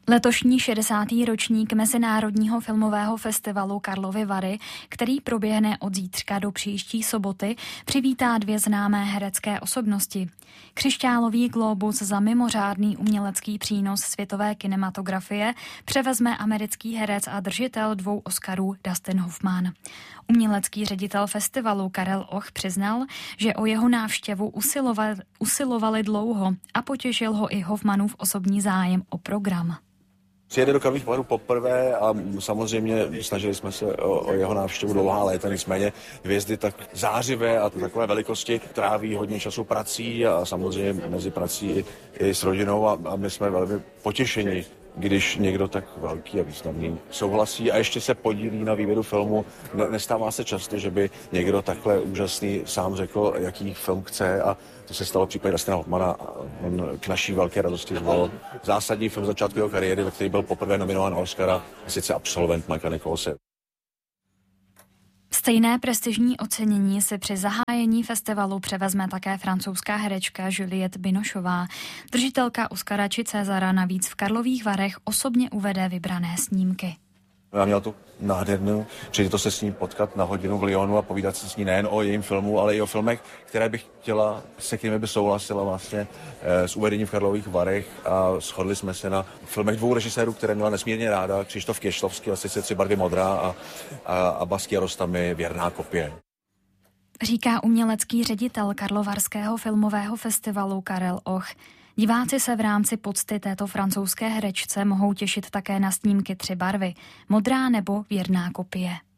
Letošní 60. ročník Mezinárodního filmového festivalu Karlovy Vary, který proběhne od zítřka do příští soboty, přivítá dvě známé herecké osobnosti. Křišťálový glóbus za mimořádný umělecký přínos světové kinematografie převezme americký herec a držitel 2 Oscarů Dustin Hoffman. Umělecký ředitel festivalu Karel Och přiznal, že o jeho návštěvu usilovali dlouho a potěšil ho i Hoffmanův osobní zájem o program. Přijede do Karlových Varů poprvé a samozřejmě snažili jsme se o jeho návštěvu dlouhá léta, nicméně hvězdy tak zářivé a takové velikosti tráví hodně času prací a samozřejmě mezi prací i s rodinou a my jsme velmi potěšeni, když někdo tak velký a významný souhlasí a ještě se podílí na výběru filmu. Nestává se často, že by někdo takhle úžasný sám řekl, jaký film chce, a to se stalo v případě Dustina Hoffmana. On k naší velké radosti zvolil zásadní film začátku jeho kariéry, ve který byl poprvé nominován na Oscara, a sice Absolvent Mikea Nicholse. Stejné prestižní ocenění si při zahájení festivalu převezme také francouzská herečka Juliette Binocheová. Držitelka Oscara či Césara navíc v Karlových Varech osobně uvede vybrané snímky. Já měl tu nádhernou příležitost se s ní potkat na hodinu v Lyonu a povídat si s ní nejen o jejím filmu, ale i o filmech, které bych chtěla, se kterými by souhlasila vlastně s uvedením v Karlových Varech, a shodli jsme se na filmech 2 režisérů, které měla nesmírně ráda, Křištof Kěšlovský, asi 3 barvy modrá, a Abbas Kiarostami Věrná kopie. Říká umělecký ředitel Karlovarského filmového festivalu Karel Och. Diváci se v rámci pocty této francouzské herečce mohou těšit také na snímky 3 barvy, modrá nebo Věrná kopie.